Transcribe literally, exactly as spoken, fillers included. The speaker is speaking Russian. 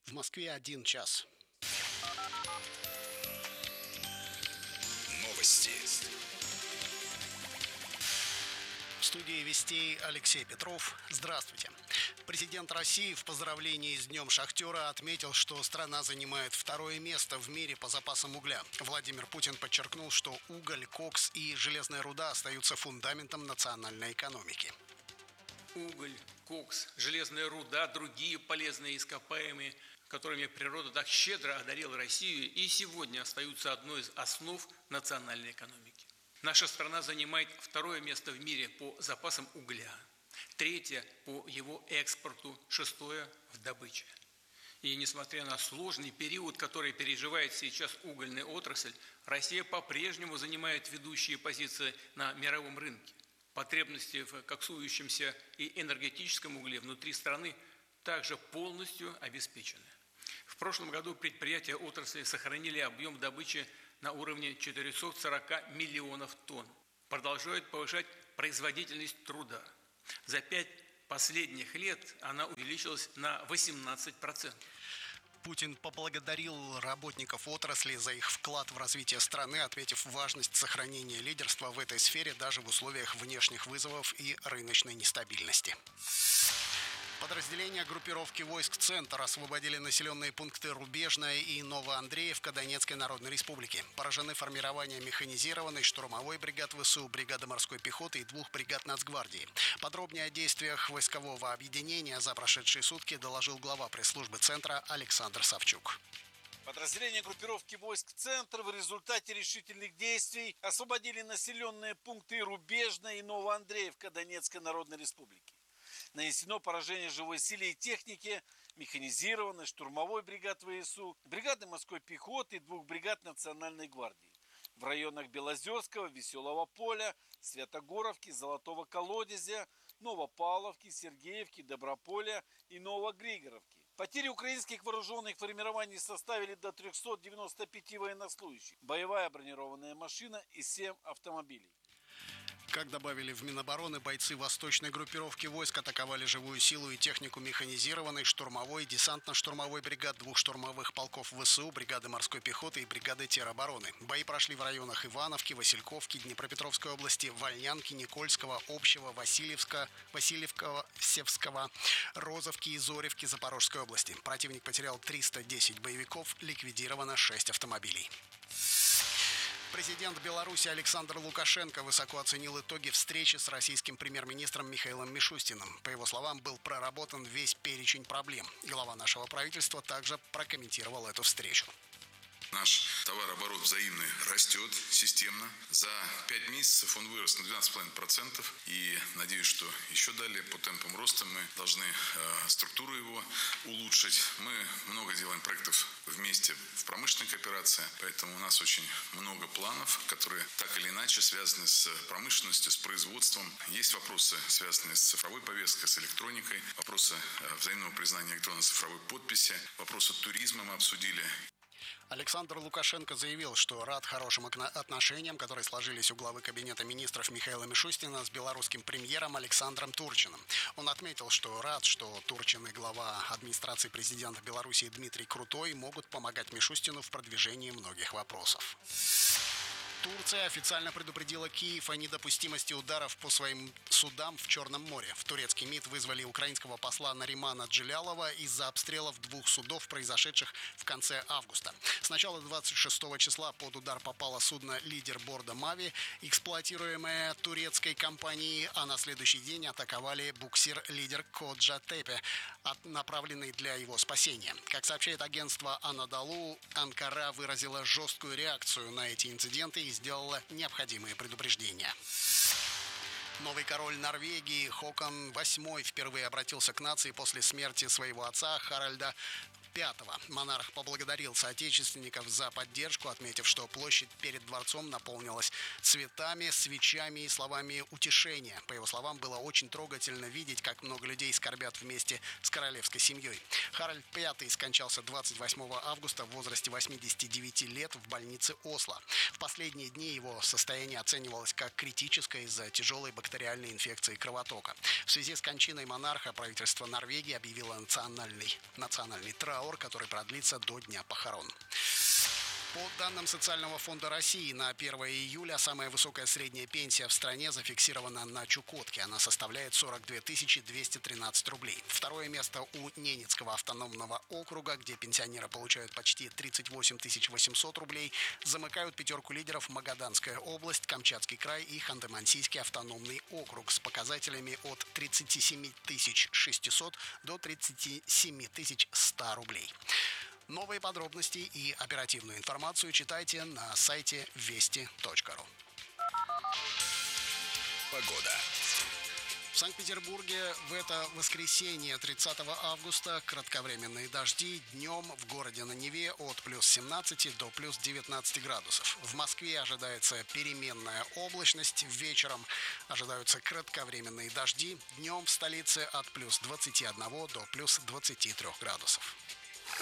В Москве один час. Новости. В студии «Вестей» Алексей Петров. Здравствуйте. Президент России в поздравлении с Днем Шахтера отметил, что страна занимает второе место в мире по запасам угля. Владимир Путин подчеркнул, что уголь, кокс и железная руда остаются фундаментом национальной экономики. Уголь, кокс, железная руда, другие полезные ископаемые, которыми природа так щедро одарила Россию, и сегодня остаются одной из основ национальной экономики. Наша страна занимает второе место в мире по запасам угля, третье по его экспорту, шестое в добыче. И несмотря на сложный период, который переживает сейчас угольная отрасль, Россия по-прежнему занимает ведущие позиции на мировом рынке. Потребности в коксующемся и энергетическом угле внутри страны также полностью обеспечены. В прошлом году предприятия отрасли сохранили объем добычи на уровне четырехсот сорока миллионов тонн. Продолжают повышать производительность труда. За пять последних лет она увеличилась на восемнадцать процентов. Путин поблагодарил работников отрасли за их вклад в развитие страны, отметив важность сохранения лидерства в этой сфере даже в условиях внешних вызовов и рыночной нестабильности. Подразделения группировки войск «Центр» освободили населенные пункты Рубежная и Новоандреевка Донецкой Народной Республики. Поражены формирования механизированной штурмовой бригады ВСУ, бригады морской пехоты и двух бригад Нацгвардии. Подробнее о действиях войскового объединения за прошедшие сутки доложил глава пресс-службы «Центра» Александр Савчук. Подразделения группировки войск «Центр» в результате решительных действий освободили населенные пункты Рубежная и Новоандреевка Донецкой Народной Республики. Нанесено поражение живой силе и технике механизированной штурмовой бригады ВСУ, бригады морской пехоты и двух бригад Национальной гвардии в районах Белозерского, Веселого поля, Святогоровки, Золотого колодезя, Новопавловки, Сергеевки, Доброполя и Новогригоровки. Потери украинских вооруженных формирований составили до трехсот девяноста пяти военнослужащих, боевая бронированная машина и семь автомобилей. Как добавили в Минобороны, бойцы восточной группировки войск атаковали живую силу и технику механизированной, штурмовой, десантно-штурмовой бригад, двух штурмовых полков ВСУ, бригады морской пехоты и бригады теробороны. Бои прошли в районах Ивановки, Васильковки, Днепропетровской области, Вольнянки, Никольского, Общего, Васильевска, Васильевского, Севского, Розовки и Зоревки Запорожской области. Противник потерял триста десять боевиков, ликвидировано шесть автомобилей. Президент Беларуси Александр Лукашенко высоко оценил итоги встречи с российским премьер-министром Михаилом Мишустиным. По его словам, был проработан весь перечень проблем. Глава нашего правительства также прокомментировал эту встречу. Наш товарооборот взаимный растет системно. За пять месяцев он вырос на двенадцать целых пять десятых процента. И надеюсь, что еще далее по темпам роста мы должны э, структуру его улучшить. Мы много делаем проектов вместе в промышленной кооперации. Поэтому у нас очень много планов, которые так или иначе связаны с промышленностью, с производством. Есть вопросы, связанные с цифровой повесткой, с электроникой. Вопросы э, взаимного признания электронной цифровой подписи. Вопросы туризма мы обсудили. Александр Лукашенко заявил, что рад хорошим отношениям, которые сложились у главы Кабинета министров Михаила Мишустина с белорусским премьером Александром Турчиным. Он отметил, что рад, что Турчин и глава администрации президента Беларуси Дмитрий Крутой могут помогать Мишустину в продвижении многих вопросов. Турция официально предупредила Киев о недопустимости ударов по своим судам в Черном море. В турецкий МИД вызвали украинского посла Наримана Джилялова из-за обстрелов двух судов, произошедших в конце августа. С начала двадцать шестого числа под удар попало судно «Лидер» борда «Мави», эксплуатируемое турецкой компанией, а на следующий день атаковали буксир «Лидер» Коджа Тепе, направленный для его спасения. Как сообщает агентство Анадолу, Анкара выразила жесткую реакцию на эти инциденты и сделала необходимые предупреждения. Новый король Норвегии Хокон восьмой впервые обратился к нации после смерти своего отца Харальда пятого. Монарх поблагодарил соотечественников за поддержку, отметив, что площадь перед дворцом наполнилась цветами, свечами и словами утешения. По его словам, было очень трогательно видеть, как много людей скорбят вместе с королевской семьей. Харальд пятый скончался двадцать восьмого августа в возрасте восьмидесяти девяти лет в больнице Осло. В последние дни его состояние оценивалось как критическое из-за тяжелой бактериальной бактериальной инфекции кровотока. В связи с кончиной монарха правительство Норвегии объявило национальный, национальный траур, который продлится до дня похорон. По данным Социального фонда России, на первое июля самая высокая средняя пенсия в стране зафиксирована на Чукотке. Она составляет сорок две тысячи двести тринадцать рублей. Второе место у Ненецкого автономного округа, где пенсионеры получают почти тридцать восемь тысяч восемьсот рублей. Замыкают пятерку лидеров Магаданская область, Камчатский край и Ханты-Мансийский автономный округ с показателями от тридцати семи тысяч шестисот до тридцати семи тысяч ста рублей. Новые подробности и оперативную информацию читайте на сайте вести точка ру. Погода. В Санкт-Петербурге в это воскресенье, тридцатого августа, кратковременные дожди. Днем в городе на Неве от плюс семнадцати до плюс девятнадцати градусов. В Москве ожидается переменная облачность. Вечером ожидаются кратковременные дожди. Днем в столице от плюс двадцати одного до плюс двадцати трёх градусов.